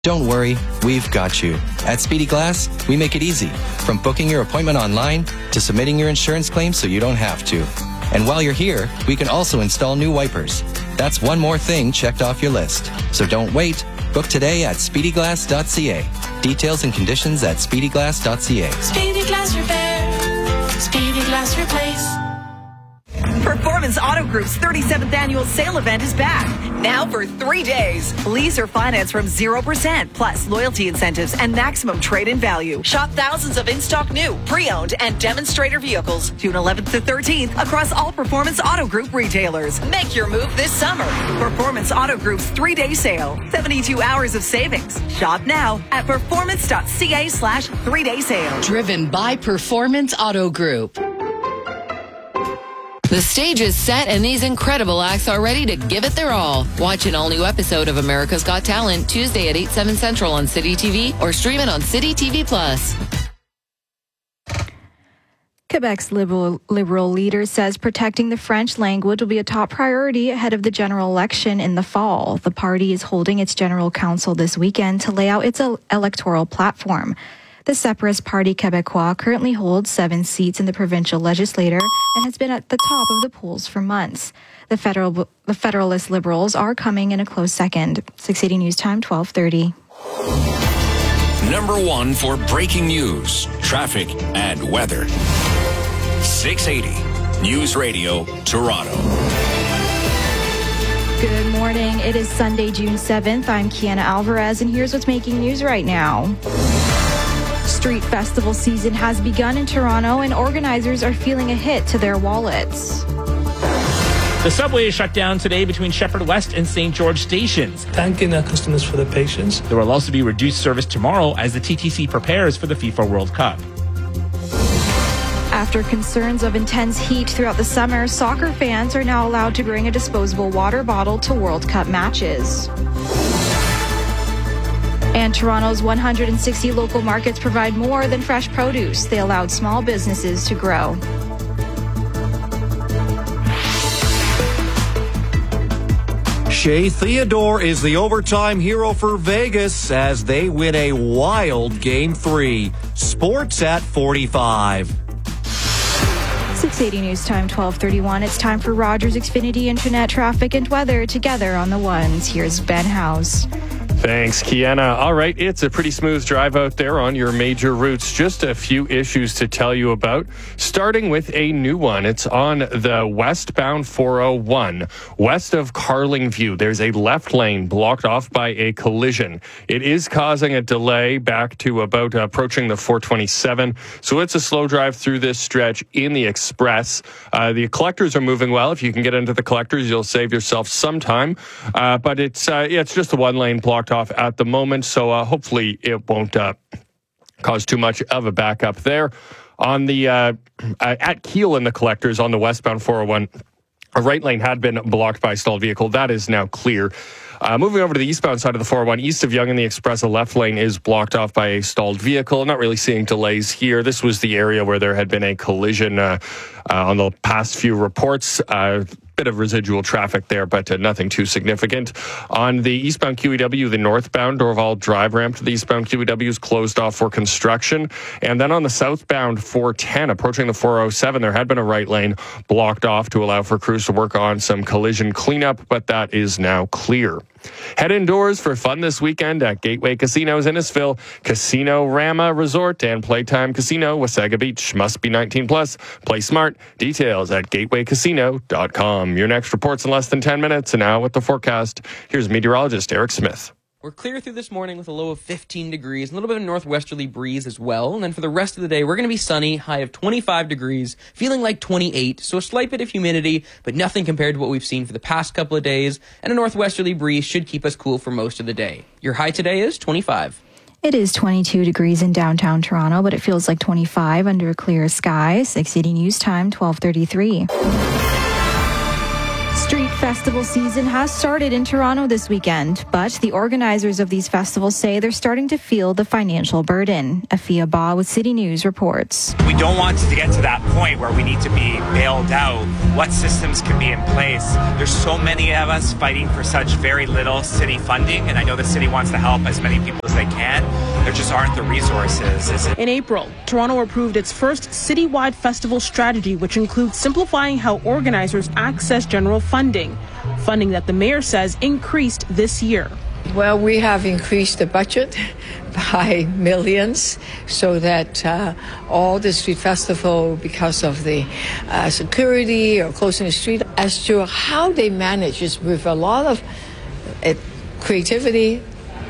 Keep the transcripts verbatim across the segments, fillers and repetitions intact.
Don't worry, we've got you. At Speedy Glass, we make it easy. From booking your appointment online to submitting your insurance claim so you don't have to. And while you're here, we can also install new wipers. That's one more thing checked off your list. So don't wait. Book today at speedy glass dot c a. Details and conditions at speedy glass dot c a. Speedy Glass Repair. Speedy Glass Replace. Performance Auto Group's thirty-seventh annual sale event is back. Now for three days. Lease or finance from zero percent, plus loyalty incentives and maximum trade-in value. Shop thousands of in-stock new, pre-owned, and demonstrator vehicles June eleventh to thirteenth across all Performance Auto Group retailers. Make your move this summer. Performance Auto Group's three-day sale. seventy-two hours of savings. Shop now at performance dot c a slash three-day sale. Driven by Performance Auto Group. The stage is set and these incredible acts are ready to give it their all. Watch an all-new episode of America's Got Talent Tuesday at eight, seven Central on City T V or stream it on City T V Plus. Quebec's liberal, liberal leader says protecting the French language will be a top priority ahead of the general election in the fall. The party is holding its general council this weekend to lay out its electoral platform. The separatist party Québécois currently holds seven seats in the provincial legislature and has been at the top of the polls for months. The federal, the Federalist Liberals are coming in a close second. six eighty News Time, twelve thirty. Number one for breaking news, traffic, and weather. six eighty News Radio, Toronto. Good morning. It is Sunday, June seventh. I'm Kiana Alvarez, and here's what's making news right now. Street festival season has begun in Toronto, and organizers are feeling a hit to their wallets. The subway is shut down today between Shepherd West and Saint George stations. Thanking our customers for their patience. There will also be reduced service tomorrow as the T T C prepares for the FIFA World Cup. After concerns of intense heat throughout the summer, soccer fans are now allowed to bring a disposable water bottle to World Cup matches. And Toronto's one hundred sixty local markets provide more than fresh produce. They allowed small businesses to grow. Shea Theodore is the overtime hero for Vegas as they win a wild Game three. Sports at forty-five. six eighty News Time, twelve thirty-one. It's time for Rogers Xfinity Internet traffic and weather together on the ones. Here's Ben House. Thanks, Kiana. All right, it's a pretty smooth drive out there on your major routes. Just a few issues to tell you about, starting with a new one. It's on the westbound four oh one, west of Carlingview. There's a left lane blocked off by a collision. It is causing a delay back to about approaching the four twenty-seven, so it's a slow drive through this stretch in the express. Uh, the collectors are moving well. If you can get into the collectors, you'll save yourself some time, uh, but it's, uh, yeah, it's just a one lane blocked off at the moment, so uh, hopefully it won't uh, cause too much of a backup there. On the uh, at Keele in the collectors on the westbound four oh one, a right lane had been blocked by a stalled vehicle. That is now clear. Uh, moving over to the eastbound side of the four oh one, east of Yonge and the Express, a left lane is blocked off by a stalled vehicle. Not really seeing delays here. This was the area where there had been a collision uh, uh, on the past few reports. Uh, bit of residual traffic there, but uh, nothing too significant. On the eastbound Q E W, the northbound Dorval Drive ramp to the eastbound Q E W is closed off for construction. And then on the southbound four ten, approaching the four oh seven, there had been a right lane blocked off to allow for crews to work on some collision cleanup, but that is now clear. Head indoors for fun this weekend at Gateway Casinos in Innisfil, Casino Rama Resort and Playtime Casino, Wasaga Beach. Must be nineteen plus. Play smart. Details at gateway casino dot com. Your next report's in less than ten minutes. And now with the forecast, here's meteorologist Eric Smith. We're clear through this morning with a low of fifteen degrees, a little bit of a northwesterly breeze as well. And then for the rest of the day, we're going to be sunny, high of twenty-five degrees, feeling like twenty-eight. So a slight bit of humidity, but nothing compared to what we've seen for the past couple of days. And a northwesterly breeze should keep us cool for most of the day. Your high today is twenty-five. It is twenty-two degrees in downtown Toronto, but it feels like twenty-five under a clear sky. six eighty News Time, twelve thirty-three. Street festival season has started in Toronto this weekend, but the organizers of these festivals say they're starting to feel the financial burden. Afia Ba with City News reports. We don't want to get to that point where we need to be bailed out. What systems can be in place? There's so many of us fighting for such very little city funding, and I know the city wants to help as many people as they can. There just aren't the resources. In April, Toronto approved its first citywide festival strategy, which includes simplifying how organizers access general funding, funding that the mayor says increased this year. Well, we have increased the budget by millions so that uh, all the street festival, because of the uh, security or closing the street, as to how they manage is with a lot of uh, creativity,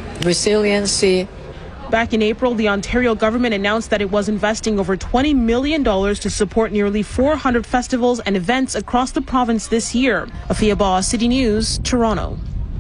resiliency. Back in April, the Ontario government announced that it was investing over twenty million dollars to support nearly four hundred festivals and events across the province this year. Afia Ba, City News, Toronto.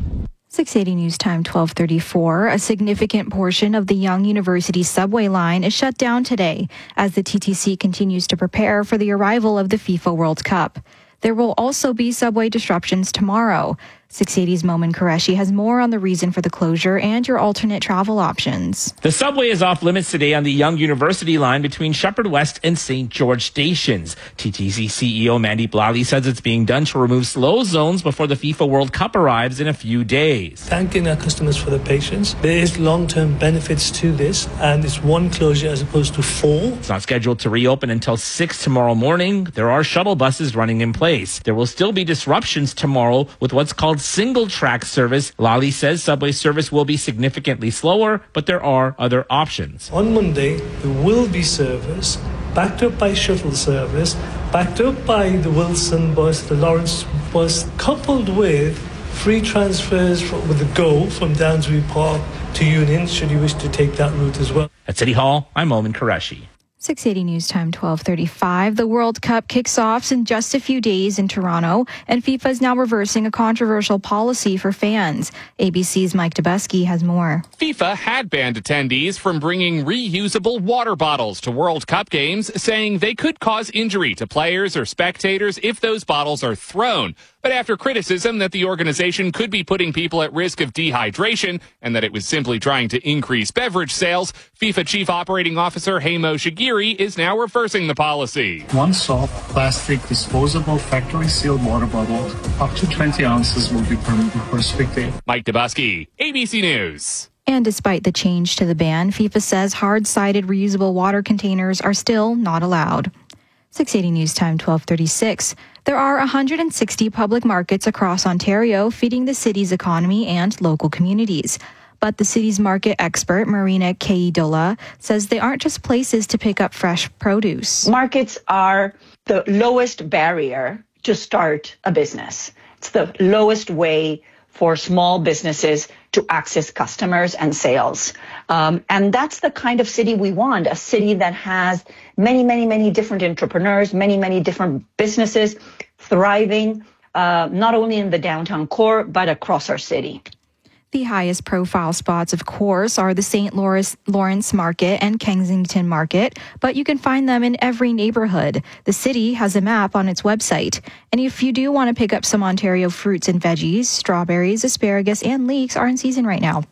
six eighty News Time, twelve thirty-four. A significant portion of the Yonge University subway line is shut down today as the T T C continues to prepare for the arrival of the FIFA World Cup. There will also be subway disruptions tomorrow. six eighty's Momin Qureshi has more on the reason for the closure and your alternate travel options. The subway is off limits today on the Yonge University line between Shepherd West and Saint George stations. T T C C E O Mandy Blally says it's being done to remove slow zones before the FIFA World Cup arrives in a few days. Thanking our customers for their patience. There is long-term benefits to this, and it's one closure as opposed to four. It's not scheduled to reopen until six tomorrow morning. There are shuttle buses running in place. There will still be disruptions tomorrow with what's called single track service. Lally says subway service will be significantly slower, but there are other options. On Monday, there will be service backed up by shuttle service, backed up by the Wilson bus, the Lawrence bus, coupled with free transfers from, with the GO from Downsview Park to Union, should you wish to take that route as well. At City Hall, I'm Momin Qureshi. six eighty News Time, twelve thirty-five. The World Cup kicks off in just a few days in Toronto, and FIFA is now reversing a controversial policy for fans. A B C's Mike Dubusky has more. FIFA had banned attendees from bringing reusable water bottles to World Cup games, saying they could cause injury to players or spectators if those bottles are thrown. But after criticism that the organization could be putting people at risk of dehydration and that it was simply trying to increase beverage sales, FIFA Chief Operating Officer Heimo Shigiri is now reversing the policy. One soft, plastic, disposable, factory-sealed water bottle, up to twenty ounces will be permitted per spectator. Mike Dubusky, A B C News. And despite the change to the ban, FIFA says hard-sided reusable water containers are still not allowed. six eighty News Time, twelve thirty-six. There are one hundred sixty public markets across Ontario feeding the city's economy and local communities. But the city's market expert, Marina Keidola, says they aren't just places to pick up fresh produce. Markets are the lowest barrier to start a business. It's the lowest way for small businesses to access customers and sales. Um, and that's the kind of city we want, a city that has many, many, many different entrepreneurs, many, many different businesses thriving, uh, not only in the downtown core, but across our city. The highest profile spots, of course, are the Saint Lawrence Market and Kensington Market, but you can find them in every neighborhood. The city has a map on its website. And if you do want to pick up some Ontario fruits and veggies, strawberries, asparagus, and leeks are in season right now.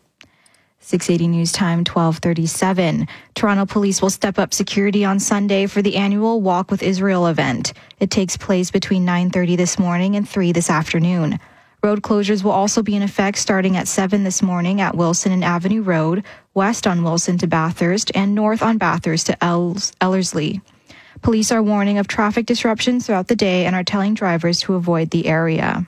six eighty News Time, twelve thirty-seven. Toronto Police will step up security on Sunday for the annual Walk with Israel event. It takes place between nine thirty this morning and three this afternoon. Road closures will also be in effect starting at seven this morning at Wilson and Avenue Road, west on Wilson to Bathurst, and north on Bathurst to Els- Ellerslie. Police are warning of traffic disruptions throughout the day and are telling drivers to avoid the area.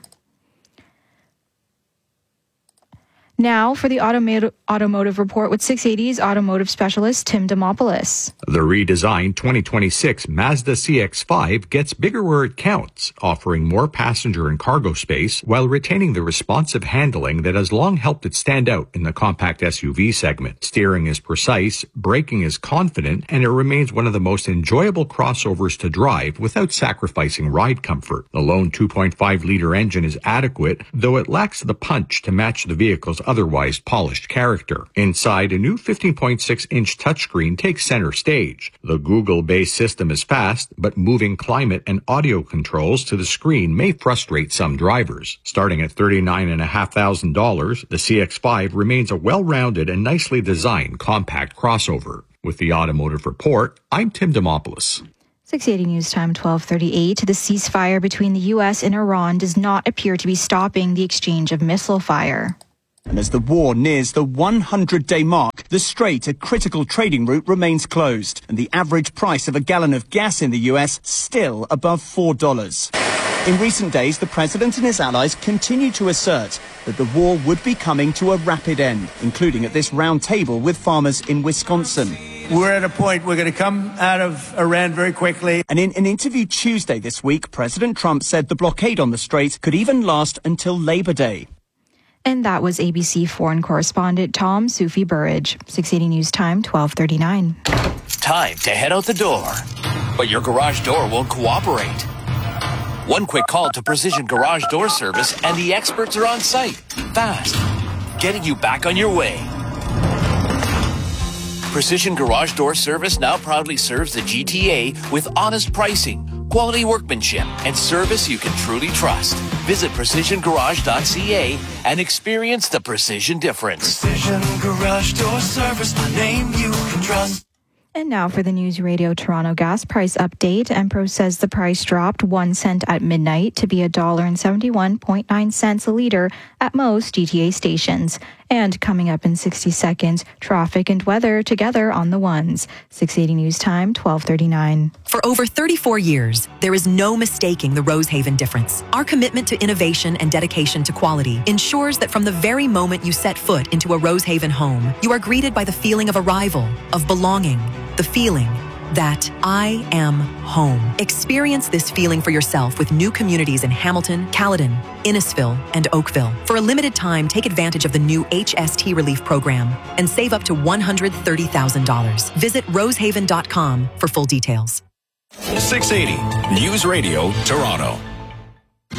Now for the automotive, automotive report with six eighty's automotive specialist Tim Demopoulos. The redesigned twenty twenty-six Mazda C X five gets bigger where it counts, offering more passenger and cargo space while retaining the responsive handling that has long helped it stand out in the compact S U V segment. Steering is precise, braking is confident, and it remains one of the most enjoyable crossovers to drive without sacrificing ride comfort. The lone two point five liter engine is adequate, though it lacks the punch to match the vehicle's otherwise polished character. Inside, a new fifteen point six inch touchscreen takes center stage. The Google-based system is fast, but moving climate and audio controls to the screen may frustrate some drivers. Starting at thirty-nine thousand five hundred dollars, the C X five remains a well-rounded and nicely designed compact crossover. With the Automotive Report, I'm Tim Demopoulos. six eighty News Time, twelve thirty-eight. The ceasefire between the U S and Iran does not appear to be stopping the exchange of missile fire. And as the war nears the hundred-day mark, the strait, a critical trading route, remains closed. And the average price of a gallon of gas in the U S still above four dollars. In recent days, the president and his allies continue to assert that the war would be coming to a rapid end, including at this round table with farmers in Wisconsin. We're at a point we're going to come out of Iran very quickly. And in an interview Tuesday this week, President Trump said the blockade on the strait could even last until Labor Day. And that was A B C foreign correspondent Tom Sufi Burridge. six eighty News Time, twelve thirty-nine. Time to head out the door. But your garage door won't cooperate. One quick call to Precision Garage Door Service and the experts are on site. Fast. Getting you back on your way. Precision Garage Door Service now proudly serves the G T A with honest pricing, quality workmanship, and service you can truly trust. Visit precision garage dot c a and experience the precision difference. Precision Garage Door Service, a name you can trust. And now for the News Radio Toronto gas price update. Empro says the price dropped one cent at midnight to be one dollar and seventy-one point nine cents a litre at most G T A stations. And coming up in sixty seconds, traffic and weather together on the ones. six eighty News Time, twelve thirty-nine. For over thirty-four years, there is no mistaking the Rosehaven difference. Our commitment to innovation and dedication to quality ensures that from the very moment you set foot into a Rosehaven home, you are greeted by the feeling of arrival, of belonging, the feeling that I am home. Experience this feeling for yourself with new communities in Hamilton, Caledon, Innisfil, and Oakville. For a limited time, take advantage of the new H S T Relief Program and save up to one hundred thirty thousand dollars. Visit rosehaven dot com for full details. six eighty News Radio Toronto.